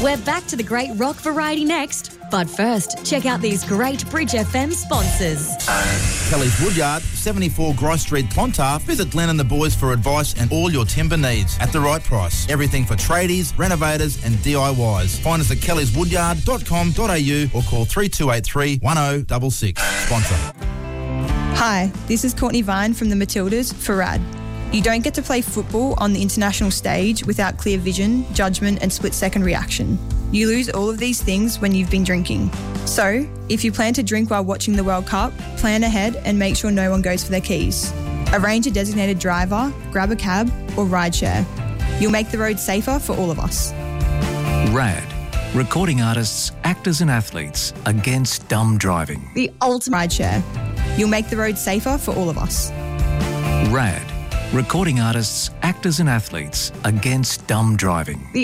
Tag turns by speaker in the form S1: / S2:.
S1: We're back to the great rock variety next. But first, check out these great Bridge FM sponsors.
S2: Kelly's Woodyard, 74 Grice Street, Clontarf. Visit Glenn and the boys for advice and all your timber needs at the right price. Everything for tradies, renovators and DIYs. Find us at kellyswoodyard.com.au or call 3283 1066. Sponsor.
S3: Hi, this is Courtney Vine from the Matildas for RAD. You don't get to play football on the international stage without clear vision, judgment and split-second reaction. You lose all of these things when you've been drinking. So, if you plan to drink while watching the World Cup, plan ahead and make sure no one goes for their keys. Arrange a designated driver, grab a cab or rideshare. You'll make the road safer for all of us.
S4: RAD. Recording artists, actors and athletes against dumb driving.
S3: The ultimate rideshare. You'll make the road safer for all of us.
S4: RAD. Recording artists, actors and athletes against dumb driving.